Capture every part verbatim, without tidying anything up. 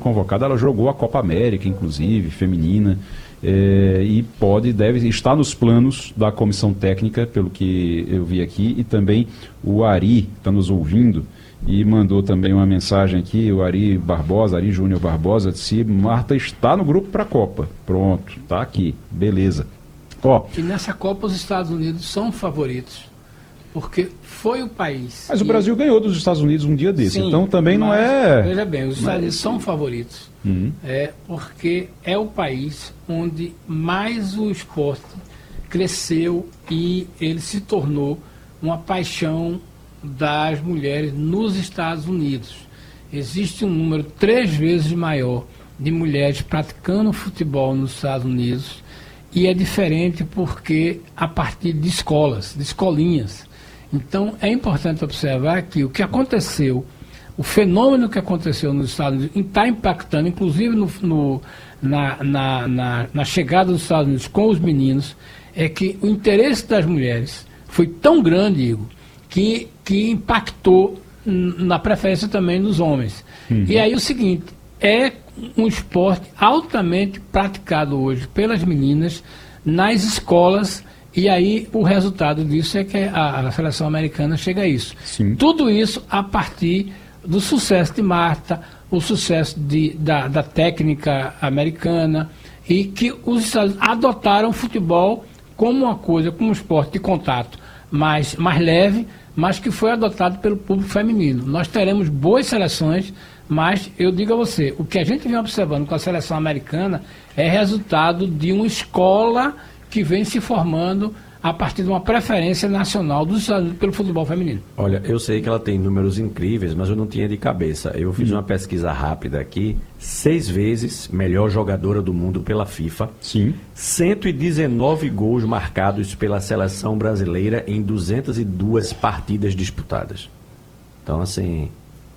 convocada, ela jogou a Copa América, inclusive, feminina, é, e pode, deve estar nos planos da comissão técnica, pelo que eu vi aqui, e também o Ari está nos ouvindo, e mandou também uma mensagem aqui, o Ari Barbosa, Ari Júnior Barbosa, disse: Marta está no grupo para a Copa. Pronto, está aqui, beleza. Ó, e nessa Copa os Estados Unidos são favoritos, porque foi o país. Mas o Brasil ganhou dos Estados Unidos um dia desse, sim, então também não é... Veja bem, os Estados Unidos são favoritos, uhum. é, porque é o país onde mais o esporte cresceu e ele se tornou uma paixão das mulheres nos Estados Unidos. Existe um número três vezes maior de mulheres praticando futebol nos Estados Unidos, e é diferente porque a partir de escolas, de escolinhas. Então é importante observar que o que aconteceu, o fenômeno que aconteceu nos Estados Unidos está impactando, inclusive no, no, na, na, na, na chegada dos Estados Unidos com os meninos, é que o interesse das mulheres foi tão grande, Igor, que, que impactou na preferência também dos homens. Uhum. E aí o seguinte, é um esporte altamente praticado hoje pelas meninas nas escolas, e aí o resultado disso é que a, a seleção americana chega a isso. Sim. Tudo isso a partir do sucesso de Marta, o sucesso de, da, da técnica americana, e que os Estados Unidos adotaram o futebol como uma coisa, como um esporte de contato mais, mais leve, mas que foi adotado pelo público feminino. Nós teremos boas seleções, mas eu digo a você, o que a gente vem observando com a seleção americana é resultado de uma escola que vem se formando a partir de uma preferência nacional dos Estados Unidos pelo futebol feminino. Olha, eu sei que ela tem números incríveis, mas eu não tinha de cabeça. Eu fiz hum. uma pesquisa rápida aqui, seis vezes melhor jogadora do mundo pela FIFA. Sim. cento e dezenove gols marcados pela seleção brasileira em duzentas e duas partidas disputadas. Então, assim,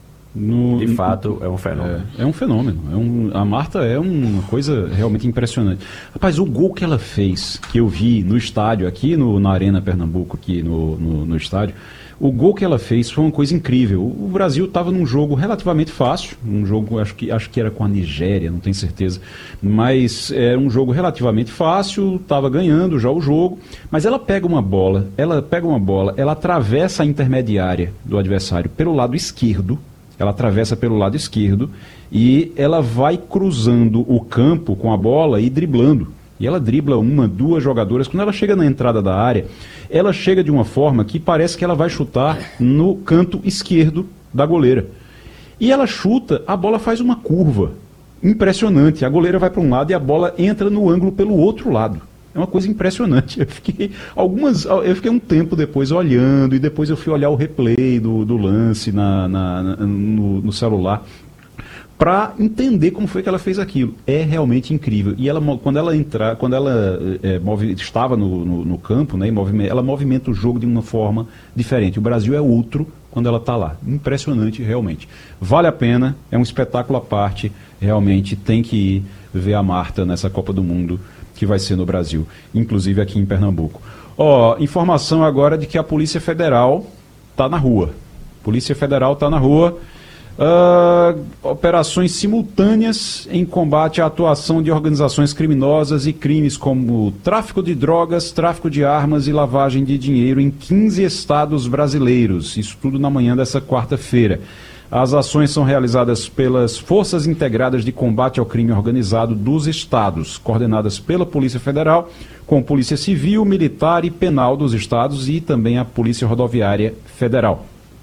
no, de fato, é um fenômeno. É, é um fenômeno. É um, a Marta é uma coisa realmente impressionante. Rapaz, o gol que ela fez, que eu vi no estádio, aqui no, na Arena Pernambuco, aqui no, no, no estádio, o gol que ela fez foi uma coisa incrível. O Brasil estava num jogo relativamente fácil, um jogo, acho que, acho que era com a Nigéria, não tenho certeza, mas era um jogo relativamente fácil, estava ganhando já o jogo, mas ela pega uma bola, ela pega uma bola, ela atravessa a intermediária do adversário pelo lado esquerdo, ela atravessa pelo lado esquerdo e ela vai cruzando o campo com a bola e driblando. E ela dribla uma, duas jogadoras. Quando ela chega na entrada da área, ela chega de uma forma que parece que ela vai chutar no canto esquerdo da goleira. E ela chuta, a bola faz uma curva impressionante. A goleira vai para um lado e a bola entra no ângulo pelo outro lado. É uma coisa impressionante. Eu fiquei, algumas, eu fiquei um tempo depois olhando, e depois eu fui olhar o replay do, do lance na, na, na, no, no celular, para entender como foi que ela fez aquilo. É realmente incrível. E ela, quando ela entra, quando ela é, movi, estava no, no, no campo, né, movimenta, ela movimenta o jogo de uma forma diferente. O Brasil é outro quando ela está lá. Impressionante, realmente. Vale a pena, é um espetáculo à parte. Realmente tem que ir ver a Marta nessa Copa do Mundo, que vai ser no Brasil, inclusive aqui em Pernambuco. Ó, informação agora de que a Polícia Federal está na rua. Polícia Federal está na rua. Uh, operações simultâneas em combate à atuação de organizações criminosas e crimes como tráfico de drogas, tráfico de armas e lavagem de dinheiro em quinze estados brasileiros. Isso tudo na manhã dessa quarta-feira. As ações são realizadas pelas Forças Integradas de Combate ao Crime Organizado dos estados, coordenadas pela Polícia Federal, com Polícia Civil, Militar e Penal dos estados e também a Polícia Rodoviária Federal.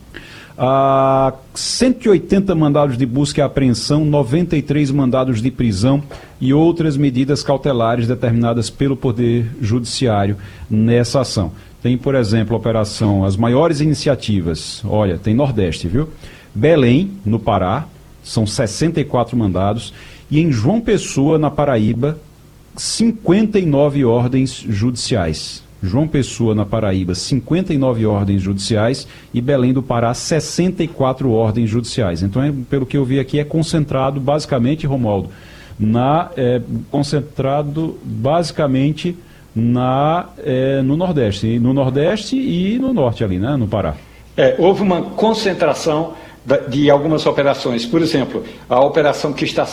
Ah, cento e oitenta mandados de busca e apreensão, noventa e três mandados de prisão e outras medidas cautelares determinadas pelo Poder Judiciário nessa ação. Tem, por exemplo, a operação, as maiores iniciativas, olha, tem Nordeste, viu? Belém, no Pará, são sessenta e quatro mandados, e em João Pessoa, na Paraíba, cinquenta e nove ordens judiciais. João Pessoa, na Paraíba, cinquenta e nove ordens judiciais, e Belém do Pará, sessenta e quatro ordens judiciais. Então, é, pelo que eu vi aqui, é concentrado basicamente, Romualdo, na, é, concentrado basicamente na, é, no Nordeste, no Nordeste e no Norte ali, né, no Pará. É, houve uma concentração de algumas operações. Por exemplo, a operação que está